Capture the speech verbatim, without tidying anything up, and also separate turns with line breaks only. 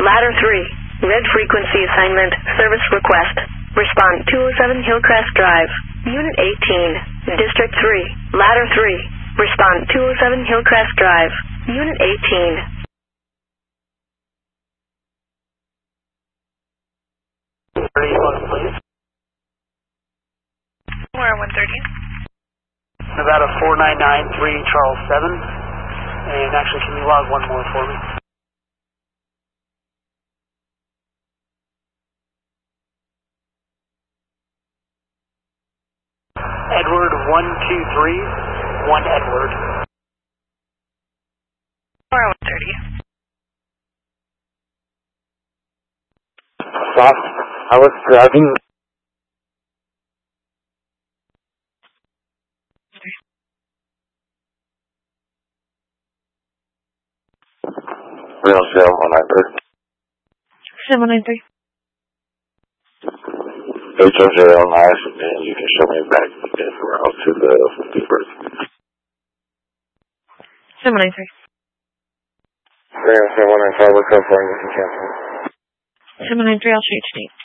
Ladder three, red frequency assignment, service request. Respond two oh seven Hillcrest Drive, Unit eighteen, District three, Ladder three. Respond two oh seven Hillcrest Drive, Unit eighteen.
Please.
We're one thirty.
Nevada four nine nine three Charles seven. And actually, can you log one more for me? Edward one two three, one Edward.
We're one thirty.
Stop. I was driving. Real zero one nine three.
seven nine three.
H O J L nine, and you can show me back in route to the first.
seven nine three.
seven nine five, what's up for you?
seven nine three, I'll show you today.